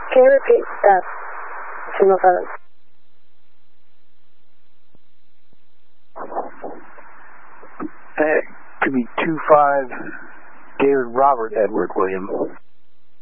Can you repeat that? 207. It could be 25 David Robert Edward William.